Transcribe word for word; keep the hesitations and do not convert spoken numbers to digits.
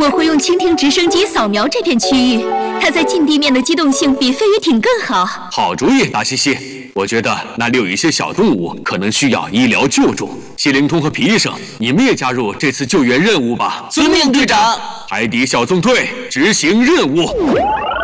我会用蜻蜓直升机扫描这片区域，它在近地面的机动性比飞鱼艇更好。 好主意，达西西。我觉得那里有一些小动物可能需要医疗救助。谢灵通和皮医生，你们也加入这次救援任务吧。 遵命，队长。 海底小纵队执行任务。